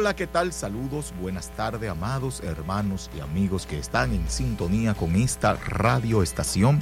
Hola, ¿qué tal? Saludos, buenas tardes, amados hermanos y amigos que están en sintonía con esta radioestación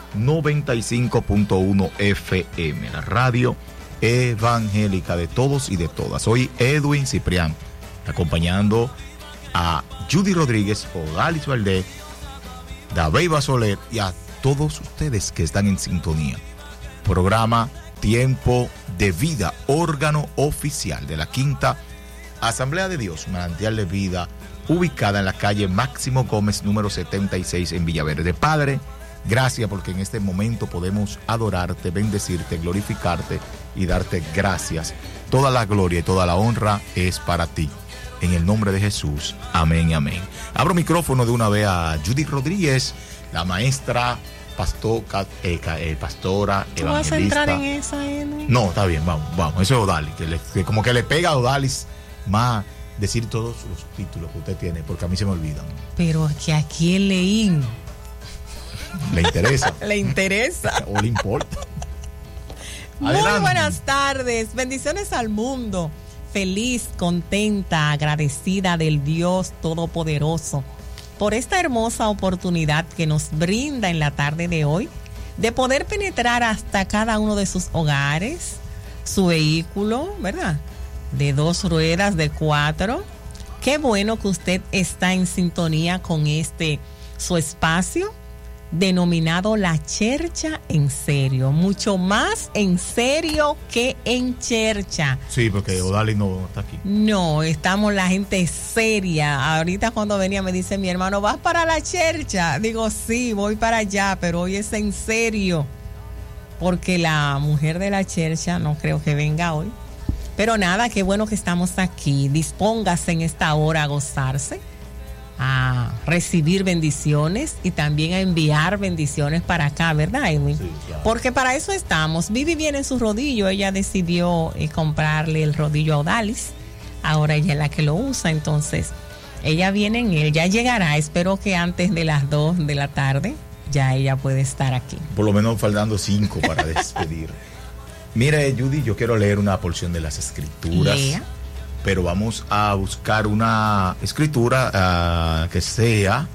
95.1 FM, la radio evangélica de todos y de todas. Soy Edwin Ciprián, acompañando a Judy Rodríguez, Odalis Valdés, David Basolet y a todos ustedes que están en sintonía. Programa Tiempo de Vida, órgano oficial de la Quinta Asamblea de Dios, manantial de vida, ubicada en la calle Máximo Gómez, número 76 en Villaverde. Padre, gracias porque en este momento podemos adorarte, bendecirte, glorificarte y darte gracias. Toda la gloria y toda la honra es para ti. En el nombre de Jesús, amén y amén. Abro micrófono de una vez a Judy Rodríguez, la maestra, pastora, evangelista. ¿Tú vas a entrar en esa, Edwin? No, está bien, vamos. Eso es Odalis, que como que le pega a Odalis más decir todos los títulos que usted tiene, porque a mí se me olvidan. Pero que a quién leí. ¿Le interesa? Le interesa. ¿O le importa? Muy buenas tardes, bendiciones al mundo. Feliz, contenta, agradecida del Dios Todopoderoso por esta hermosa oportunidad que nos brinda en la tarde de hoy de poder penetrar hasta cada uno de sus hogares, su vehículo, ¿verdad? De 2 ruedas, de 4. Qué bueno que usted está en sintonía con su espacio denominado La Chercha en Serio. Mucho más en serio que en chercha. Sí, porque Odalis no está aquí. No, estamos la gente seria. Ahorita cuando venía me dice mi hermano, ¿vas para la chercha? Digo, sí, voy para allá, pero hoy es en serio. Porque la mujer de la chercha no creo que venga hoy. Pero nada, qué bueno que estamos aquí. Dispóngase en esta hora a gozarse, a recibir bendiciones y también a enviar bendiciones para acá, ¿verdad, Edwin? Sí, claro. Porque para eso estamos. Vivi viene en su rodillo. Ella decidió comprarle el rodillo a Odalis. Ahora ella es la que lo usa. Entonces, ella viene en él. Ya llegará. Espero que antes de las 2 de la tarde ya ella puede estar aquí. Por lo menos faltando 5 para despedir. Mire, Judy, yo quiero leer una porción de las Escrituras. Lea. Pero vamos a buscar una escritura que sea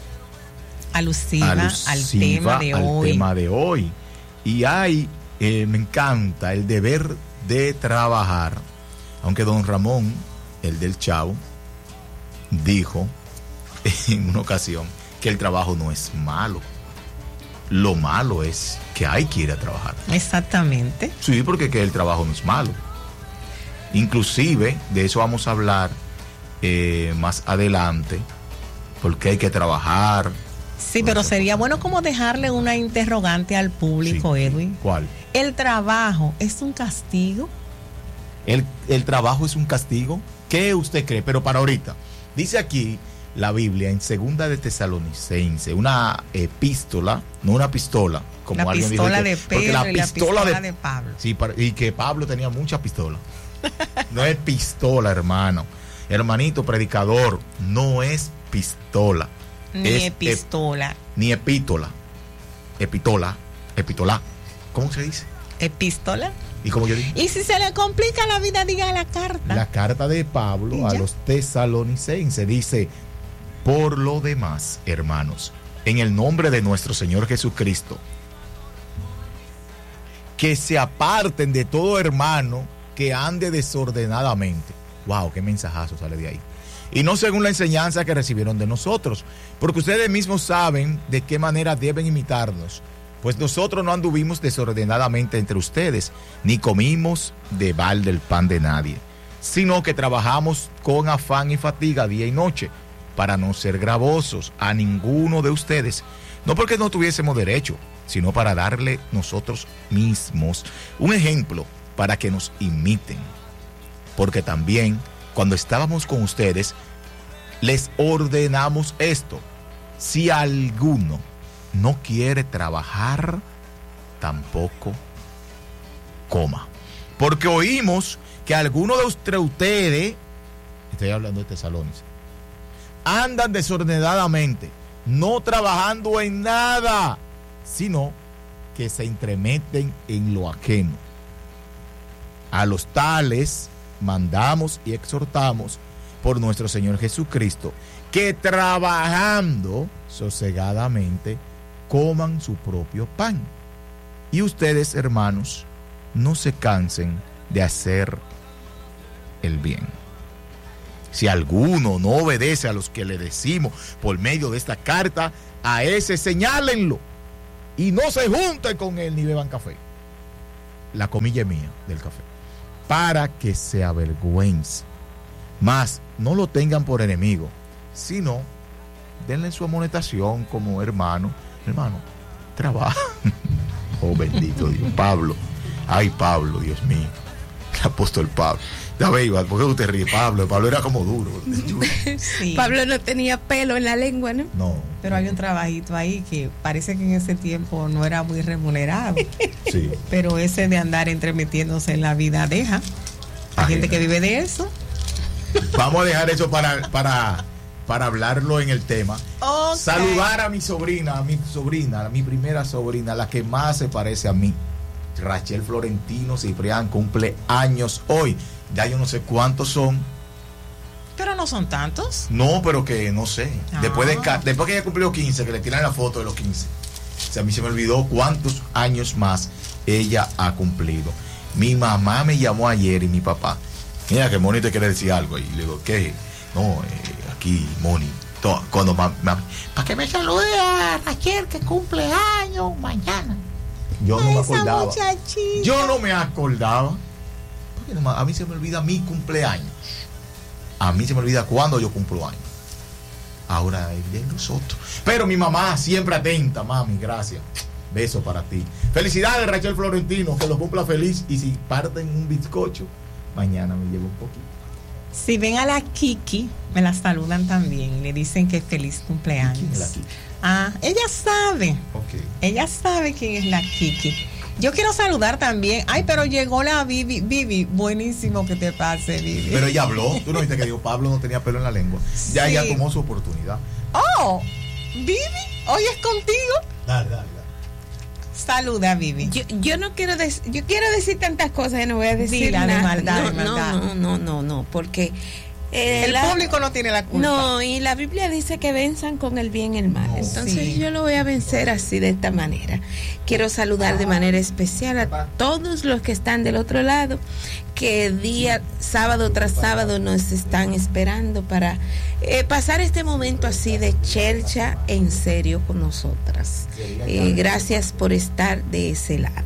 alusiva al tema de hoy. Y me encanta el deber de trabajar. Aunque don Ramón, el del Chavo, dijo en una ocasión que el trabajo no es malo. Lo malo es que hay que ir a trabajar. Exactamente. Sí, porque que el trabajo no es malo. Inclusive, de eso vamos a hablar más adelante, porque hay que trabajar. Sí, pero sería bueno como dejarle una interrogante al público, sí. Edwin. ¿Cuál? ¿El trabajo es un castigo? ¿El trabajo es un castigo? ¿Qué usted cree? Pero para ahorita, dice aquí la Biblia en 2 de Tesalonicenses, una epístola, no una pistola, como la alguien pistola dijo. De Pedro y la pistola de Pablo. Sí, y que Pablo tenía muchas pistolas. No es pistola, hermano. Hermanito predicador, no es pistola. Ni epistola. Ni epístola. Epístola. ¿Cómo se dice? Epístola. ¿Y cómo yo digo? Y si se le complica la vida, diga la carta. La carta de Pablo a los tesalonicenses dice: por lo demás, hermanos, en el nombre de nuestro Señor Jesucristo, que se aparten de todo hermano que ande desordenadamente. Wow, qué mensajazo sale de ahí. Y no según la enseñanza que recibieron de nosotros, porque ustedes mismos saben de qué manera deben imitarnos, pues nosotros no anduvimos desordenadamente entre ustedes, ni comimos de balde el pan de nadie, sino que trabajamos con afán y fatiga día y noche, para no ser gravosos a ninguno de ustedes, no porque no tuviésemos derecho, sino para darle nosotros mismos un ejemplo para que nos imiten. Porque también, cuando estábamos con ustedes, les ordenamos esto: si alguno no quiere trabajar, tampoco coma. Porque oímos que algunos de ustedes, estoy hablando de Tesalonicenses, andan desordenadamente, no trabajando en nada, sino que se entremeten en lo ajeno. A los tales mandamos y exhortamos por nuestro Señor Jesucristo, que trabajando sosegadamente coman su propio pan. Y ustedes, hermanos, no se cansen de hacer el bien. Si alguno no obedece a los que le decimos por medio de esta carta, a ese señálenlo y no se junten con él ni beban café. La comilla es mía del café. Para que se avergüence. Mas no lo tengan por enemigo, sino denle su amonestación como hermano. Hermano, trabaja. Oh, bendito Dios. Pablo. Ay, Pablo, Dios mío. El apóstol Pablo. ¿Por qué usted ríe? Pablo era como duro. Sí. Pablo no tenía pelo en la lengua, ¿no? No. Pero hay un trabajito ahí que parece que en ese tiempo no era muy remunerado. Sí. Pero ese de andar entremetiéndose en la vida deja. Hay gente que vive de eso. Vamos a dejar eso para hablarlo en el tema. Okay. Saludar a mi sobrina, a mi primera sobrina, la que más se parece a mí. Rachel Florentino Ciprián cumple años hoy. Ya yo no sé cuántos son. Pero no son tantos. No, pero que no sé. Ah. Después que ella cumplió 15, que le tiran la foto de los 15. O sea, a mí se me olvidó cuántos años más ella ha cumplido. Mi mamá me llamó ayer y mi papá. Mira que Moni te quiere decir algo. Y le digo, ¿qué? No, aquí Moni. Cuando para que me salude a Rachel que cumple años mañana. Yo no me acordaba. Yo no me acordaba. Porque a mí se me olvida mi cumpleaños. A mí se me olvida cuando yo cumplo años. Ahora el de nosotros. Pero mi mamá siempre atenta, mami, gracias. Beso para ti. Felicidades, Rachel Florentino, que lo cumpla feliz. Y si parten un bizcocho, mañana me llevo un poquito. Si ven a la Kiki, me la saludan también y le dicen que feliz cumpleaños. ¿Quién es la Kiki? Ah, ella sabe. Okay. Ella sabe quién es la Kiki. Yo quiero saludar también. Ay, pero llegó la Vivi. Vivi, buenísimo que te pase, Vivi. Pero ella habló. Tú no viste que dijo Pablo no tenía pelo en la lengua. Ya Sí. ella tomó su oportunidad. Oh, Vivi, hoy es contigo. Dale. Saluda, Vivi. Yo no quiero decir, yo quiero decir tantas cosas y no voy a decir Dila de nada. maldad, de maldad. No, porque El público no tiene la culpa. No, y la Biblia dice que venzan con el bien el mal. No. Entonces Sí. yo lo voy a vencer así, de esta manera. Quiero saludar de manera especial a todos los que están del otro lado, que día, sábado tras sábado, nos están esperando para pasar este momento así de chercha en serio con nosotras. Gracias por estar de ese lado.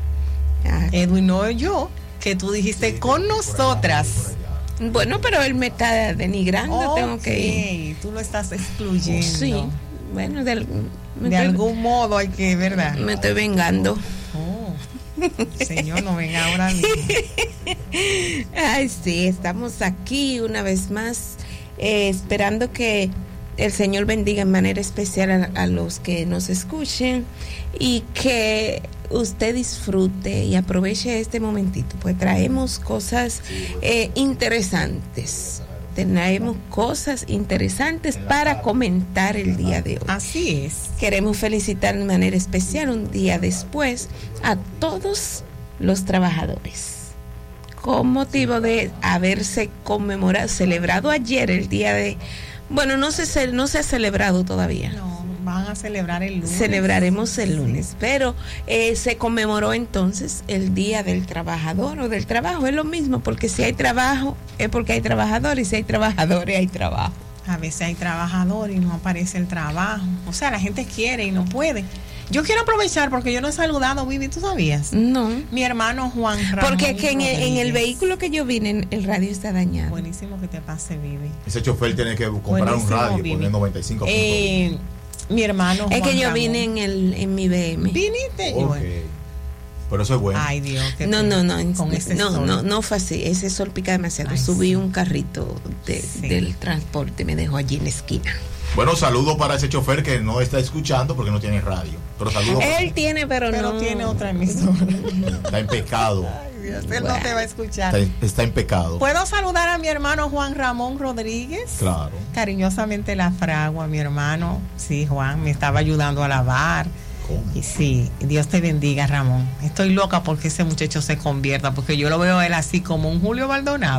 Edwin, no yo, que tú dijiste con nosotras. Bueno, pero él me está denigrando, tengo que ir. Tú lo estás excluyendo. Sí, bueno, de algún modo hay que, ¿verdad? Me estoy vengando. Señor, no venga ahora mismo. Ay, sí, estamos aquí una vez más, esperando que el Señor bendiga en manera especial a los que nos escuchen y que usted disfrute y aproveche este momentito, pues traemos cosas interesantes. Tenemos cosas interesantes para comentar el día de hoy. Así es. Queremos felicitar de manera especial un día después a todos los trabajadores con motivo de haberse celebrado ayer el día de... Bueno, no se ha celebrado todavía. No, van a celebrar el lunes. Celebraremos el lunes, pero se conmemoró entonces el Día del Trabajador o del Trabajo. Es lo mismo, porque si hay trabajo es porque hay trabajadores, y si hay trabajadores hay trabajo. A veces hay trabajador y no aparece el trabajo. O sea, la gente quiere y no puede. Yo quiero aprovechar porque yo no he saludado, Vivi, ¿tú sabías? No. Mi hermano Juan Ramón. Porque es que en el Rodríguez. vehículo que yo vine, el radio está dañado. Buenísimo que te pase, Vivi. Ese chofer tiene que comprar Buenísimo, un radio, Vivi. poner 95. Mi hermano Es Juan que yo Ramón. vine en mi BM. ¿Viniste? Ok. Pero eso es bueno. Ay, Dios. qué No, pena. no, Con ese sol. no fue así. Ese sol pica demasiado. Ay, Subí sí. un carrito Sí. del transporte, me dejó allí en la esquina. Bueno, saludo para ese chofer que no está escuchando porque no tiene radio. Pero saludo. Él tiene, pero no. Tiene otra emisora. Está en pecado. Ay, Dios, él no te va a escuchar. Está en pecado. ¿Puedo saludar a mi hermano Juan Ramón Rodríguez? Claro. Cariñosamente la fragua, mi hermano. Sí, Juan, me estaba ayudando a lavar. ¿Cómo? Y sí, Dios te bendiga, Ramón. Estoy loca porque ese muchacho se convierta, porque yo lo veo a él así como un Julio Maldonado.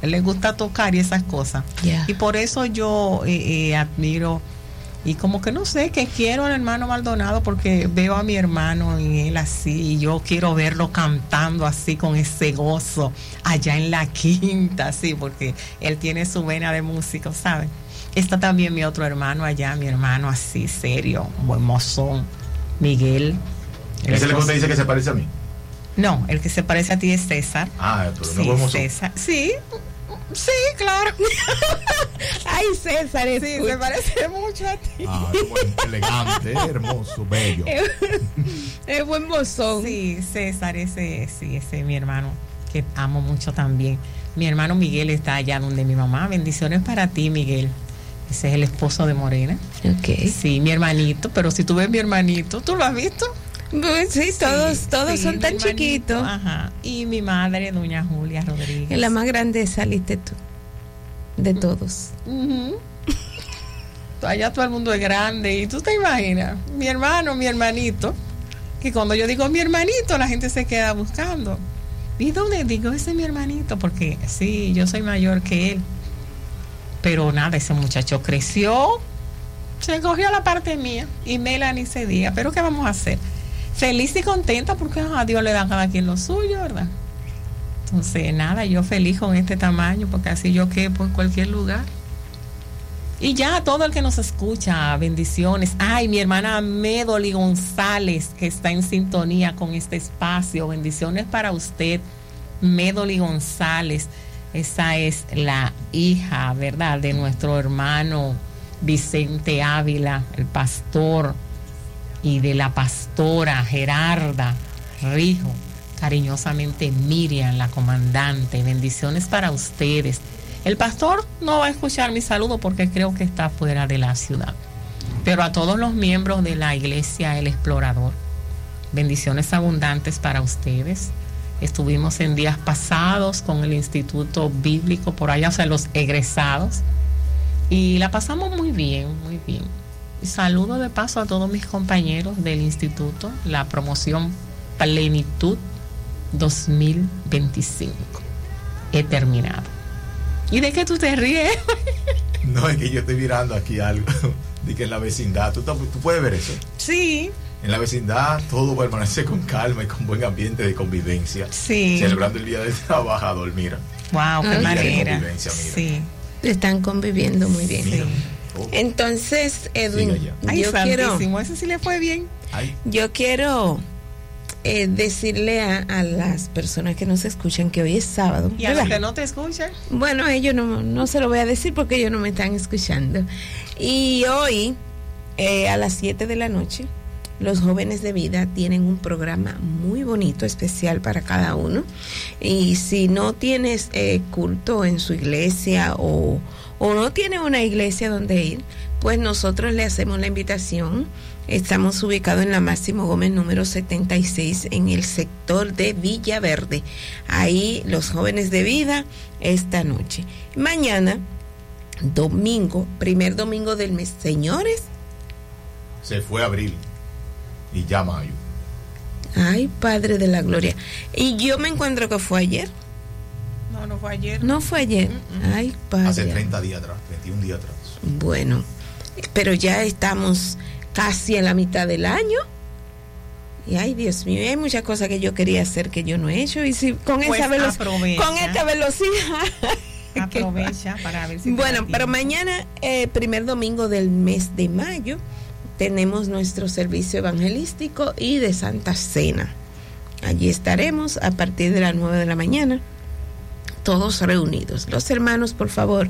él le gusta tocar y esas cosas. Yeah. Y por eso yo admiro y como que no sé, que quiero al hermano Maldonado, porque veo a mi hermano y él así, y yo quiero verlo cantando así con ese gozo allá en la quinta, así, porque él tiene su vena de músico, ¿saben? Está también mi otro hermano allá, mi hermano así, serio, buen mozón, Miguel. ¿Ese es el que usted dice que se parece a mí? No, el que se parece a ti es César. Ah, pero sí, no buen mozón. César. Sí, claro. Ay, César, sí, se parece mucho a ti. Ah, buen, elegante, hermoso, bello. Es buen mozón. Sí, César, ese es mi hermano, que amo mucho también. Mi hermano Miguel está allá donde mi mamá. Bendiciones para ti, Miguel. Ese es el esposo de Morena. Okay. Sí, mi hermanito, pero si tú ves mi hermanito, ¿tú lo has visto? Sí, todos son tan chiquitos. Ajá. Y mi madre, doña Julia Rodríguez. La más grande saliste tú, de todos. Uh-huh. Allá todo el mundo es grande. Y tú te imaginas, mi hermano, mi hermanito, que cuando yo digo mi hermanito, la gente se queda buscando. ¿Y dónde digo ese es mi hermanito? Porque sí, yo soy mayor que él. Pero nada, ese muchacho creció, se cogió la parte mía. Y Melanie se diga, ¿pero qué vamos a hacer? Feliz y contenta porque a Dios le da a cada quien lo suyo, ¿verdad? Entonces, nada, yo feliz con este tamaño, porque así yo quepo en cualquier lugar. Y ya a todo el que nos escucha, bendiciones. Ay, mi hermana Medoli González, que está en sintonía con este espacio. Bendiciones para usted, Medoli González. Esa es la hija, ¿verdad?, de nuestro hermano Vicente Ávila, el pastor, y de la pastora Gerarda Rijo, cariñosamente Miriam, la comandante. Bendiciones para ustedes. El pastor no va a escuchar mi saludo porque creo que está fuera de la ciudad, pero a todos los miembros de la iglesia El Explorador, bendiciones abundantes para ustedes. Estuvimos en días pasados con el Instituto Bíblico por allá, o sea, los egresados, y la pasamos muy bien, muy bien. Y saludo de paso a todos mis compañeros del instituto, la promoción Plenitud 2025. He terminado. ¿Y de qué tú te ríes? No, es que yo estoy mirando aquí algo de que en la vecindad, ¿tú puedes ver eso? Sí. En la vecindad todo permanece con calma y con buen ambiente de convivencia. Sí. Celebrando el Día del Trabajador, mira. Wow, qué manera. Sí. Están conviviendo muy bien. Sí. Oh. Entonces, Edwin, ay, yo quiero, ese sí le fue bien. Ay. Yo quiero decirle a las personas que nos escuchan que hoy es sábado. Y a los que no te escuchan. Bueno, ellos no se lo voy a decir porque ellos no me están escuchando. Y hoy, a las 7 de la noche, los jóvenes de vida tienen un programa muy bonito, especial para cada uno. Y si no tienes culto en su iglesia o no tiene una iglesia donde ir, pues nosotros le hacemos la invitación. Estamos ubicados en la Máximo Gómez número 76 en el sector de Villaverde. Ahí los jóvenes de vida esta noche. Mañana, domingo, primer domingo del mes. Señores, se fue abril y ya mayo. Ay, Padre de la Gloria. Y yo me encuentro que fue ayer. No fue ayer. No fue ayer. Ay, Padre. Hace 30 días atrás, 21 días atrás. Bueno, pero ya estamos casi a la mitad del año. Y ay, Dios mío, hay muchas cosas que yo quería hacer que yo no he hecho. Y si con pues esta velocidad. Aprovecha para ver si. Bueno, pero mañana, primer domingo del mes de mayo, tenemos nuestro servicio evangelístico y de Santa Cena. Allí estaremos a partir de las 9 de la mañana, todos reunidos. Los hermanos, por favor,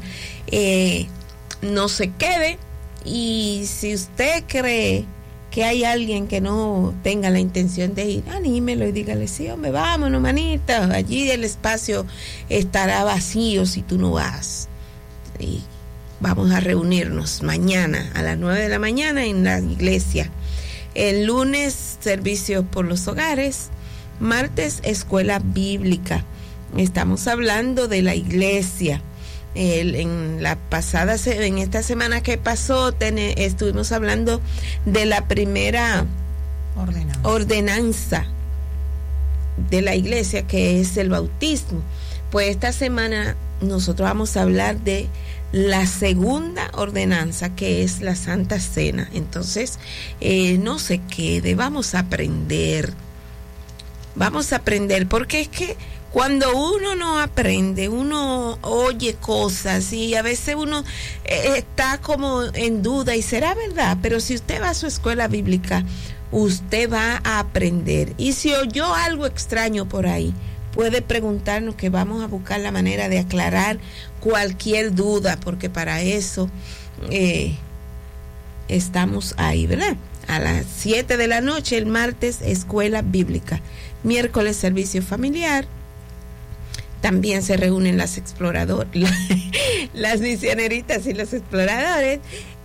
no se quede. Y si usted cree que hay alguien que no tenga la intención de ir, anímelo y dígale, sí, hombre, vámonos, manita. Allí el espacio estará vacío si tú no vas. Y vamos a reunirnos mañana a las 9 de la mañana en la iglesia. El lunes, servicios por los hogares. Martes, escuela bíblica. Estamos hablando de la iglesia. En esta semana que pasó, estuvimos hablando de la primera ordenanza de la iglesia, que es el bautismo. Pues esta semana nosotros vamos a hablar de la segunda ordenanza, que es la Santa Cena. Entonces, no se quede, vamos a aprender, porque es que cuando uno no aprende, uno oye cosas y a veces uno está como en duda y será verdad, pero si usted va a su escuela bíblica, usted va a aprender. Y si oyó algo extraño por ahí, puede preguntarnos, que vamos a buscar la manera de aclarar cualquier duda, porque para eso estamos ahí, ¿verdad? A las 7 de la noche, el martes, escuela bíblica. Miércoles, servicio familiar. También se reúnen las exploradoras, las misioneritas y los exploradores.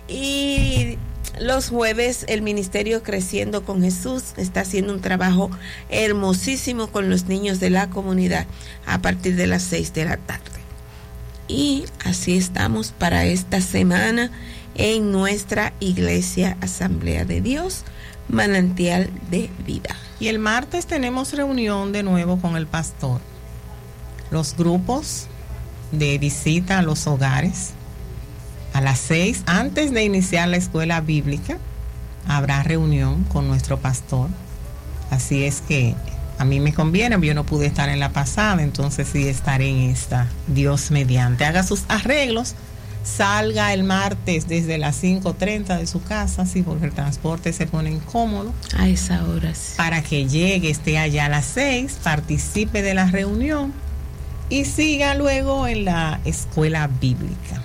Y los jueves, el Ministerio Creciendo con Jesús está haciendo un trabajo hermosísimo con los niños de la comunidad a partir de las 6 de la tarde. Y así estamos para esta semana en nuestra iglesia Asamblea de Dios, Manantial de Vida. Y el martes tenemos reunión de nuevo con el pastor. Los grupos de visita a los hogares. A las 6, antes de iniciar la escuela bíblica, habrá reunión con nuestro pastor. Así es que a mí me conviene, yo no pude estar en la pasada, entonces sí estaré en esta, Dios mediante. Haga sus arreglos, salga el martes desde las 5:30 de su casa, sí, porque el transporte se pone incómodo. A esa hora sí. Para que llegue, esté allá a las 6, participe de la reunión y siga luego en la escuela bíblica.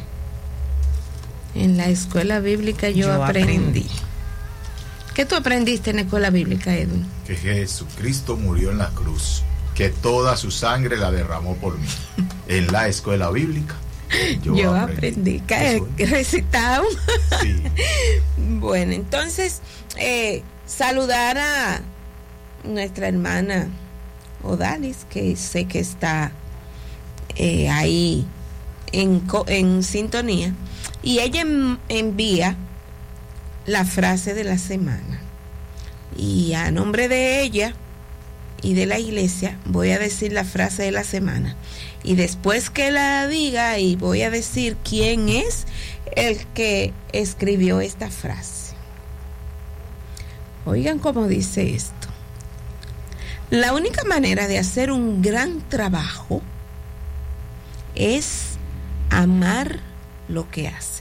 En la escuela bíblica yo aprendí. ¿Qué tú aprendiste en la escuela bíblica, Edwin? Que Jesucristo murió en la cruz, que toda su sangre la derramó por mí. En la escuela bíblica yo aprendí. Que recitamos. Sí. Bueno, entonces, saludar a nuestra hermana Odalis, que sé que está ahí en sintonía. Y ella envía la frase de la semana. Y a nombre de ella y de la iglesia voy a decir la frase de la semana. Y después que la diga, y voy a decir quién es el que escribió esta frase. Oigan cómo dice esto. La única manera de hacer un gran trabajo es amar lo que haces.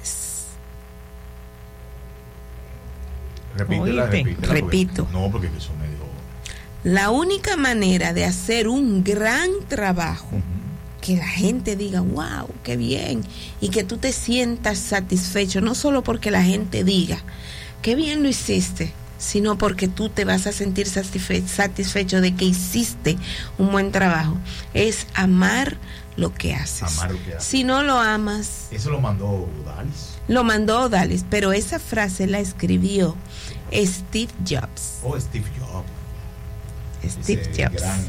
Repítela. Repito. No, porque eso me dio. La única manera de hacer un gran trabajo, que la gente diga, wow, qué bien, y que tú te sientas satisfecho, no solo porque la gente diga, qué bien lo hiciste, sino porque tú te vas a sentir satisfecho de que hiciste un buen trabajo, es amar lo que haces. Amar lo que haces. Si no lo amas... Eso lo mandó Odalis. Lo mandó Odalis, pero esa frase la escribió Steve Jobs. Oh, Steve Jobs. Steve Jobs. Gran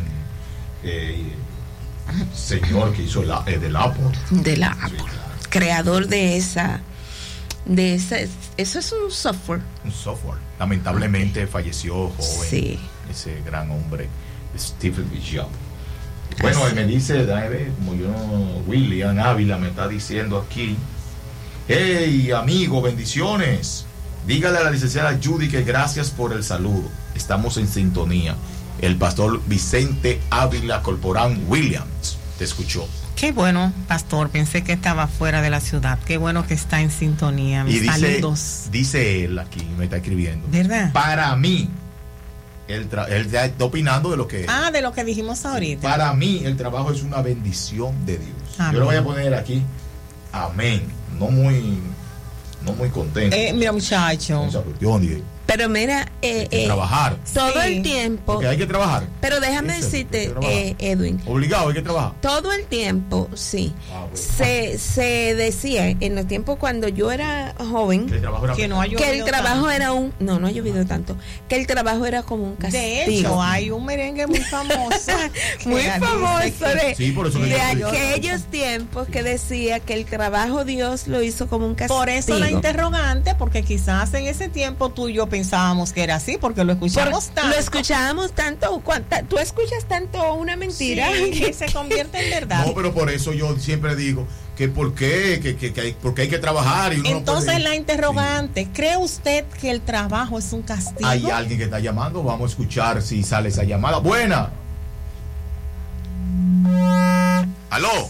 señor que hizo del Apple. Del Apple. Sí, claro. Creador de esa... Eso es un software. Un software. Lamentablemente falleció joven. Sí. Ese gran hombre, Steve Jobs. Bueno, él me dice, como yo, William Ávila me está diciendo aquí, hey amigo, bendiciones, dígale a la licenciada Judy que gracias por el saludo, estamos en sintonía. El pastor Vicente Ávila Corporán Williams te escuchó. Qué bueno, pastor, pensé que estaba fuera de la ciudad, qué bueno que está en sintonía. Mis saludos. Dice él aquí, me está escribiendo, ¿verdad? Para mí, él está opinando de lo que... de lo que dijimos ahorita. Para mí el trabajo es una bendición de Dios. Amén. Yo lo voy a poner aquí, amén, no muy contento. Mira, muchacho. Pero mira, hay que trabajar. Todo Sí. el tiempo. Porque hay que trabajar. Pero déjame decirte, Edwin. Obligado, hay que trabajar. Todo el tiempo, sí. Bueno. Se decía en los tiempos cuando yo era joven El trabajo era Que no ha que el llovido trabajo tanto. era no ha llovido tanto, que el trabajo era como un castigo. De hecho, hay un merengue muy famoso. Muy que famoso dice Sí, por eso que de yo- aquellos tiempos que decía que el trabajo Dios lo hizo como un castigo. Por eso la interrogante, porque quizás en ese tiempo tú y yo pensábamos pensábamos que era así, porque lo escuchamos tanto. Lo escuchábamos tanto. Tú escuchas tanto una mentira que se convierte en verdad. No, pero por eso yo siempre digo que por qué, porque hay que trabajar. Y uno entonces no puede... la interrogante, ¿cree usted que el trabajo es un castigo? Hay alguien que está llamando, vamos a escuchar si sale esa llamada. Buena. Aló.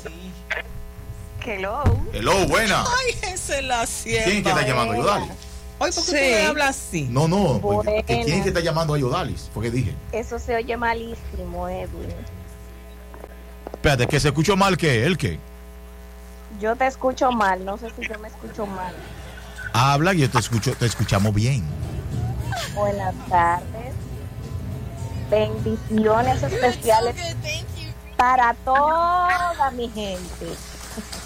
Hello, buena. Ay, esa es la sierva. ¿Quién que está llamando? Yodalis. Oye, ¿por qué tú me hablas así? No, Buena. ¿quién es que está llamando a Yodalis? Fue que dije. Eso se oye malísimo, Edwin. Espérate, ¿que se escuchó mal qué? ¿El qué? Yo te escucho mal, no sé si yo me escucho mal. Habla y yo te escuchamos bien. Buenas tardes. Bendiciones especiales para toda mi gente.